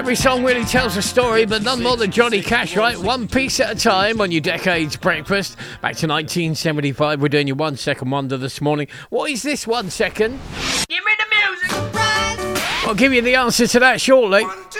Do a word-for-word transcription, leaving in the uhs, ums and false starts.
Every song really tells a story, but none more than Johnny Cash, right? One piece at a time on your Decades Breakfast. Back to nineteen seventy-five, we're doing your one second wonder this morning. What is this one second? Give me the music. I'll give you the answer to that shortly.